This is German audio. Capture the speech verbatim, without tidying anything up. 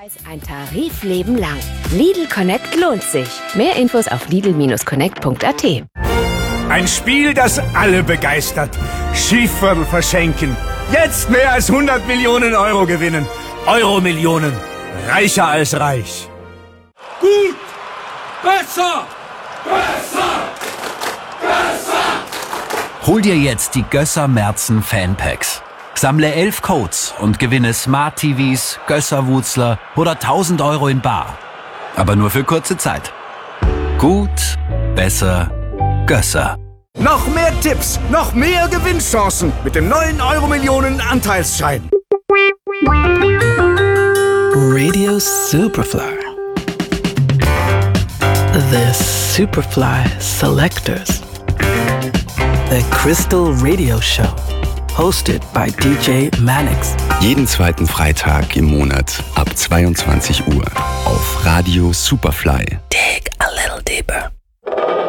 Ein Tarifleben lang. Lidl Connect lohnt sich. Mehr Infos auf lidl connect punkt a t. Ein Spiel, das alle begeistert. Schieferl verschenken. Jetzt mehr als hundert Millionen Euro gewinnen. Euro-Millionen. Reicher als reich. Gut! Besser! Besser! Besser! Hol dir jetzt die Gösser Merzen Fanpacks. Sammle elf Codes und gewinne Smart T Vs, Gösser-Wutzler oder tausend Euro in bar. Aber nur für kurze Zeit. Gut, besser, Gösser. Noch mehr Tipps, noch mehr Gewinnchancen mit dem neuen Euro-Millionen Anteilsschein. Radio Superfly. The Superfly Selectors. The Crystal Radio Show. Hosted by D J Manix. Jeden zweiten Freitag im Monat ab zweiundzwanzig Uhr auf Radio Superfly.